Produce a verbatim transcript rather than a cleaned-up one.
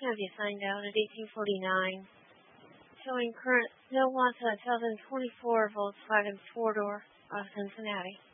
have you signed out at eighteen forty-nine. Showing current no loss on two thousand twenty-four Volkswagen four-door of Cincinnati.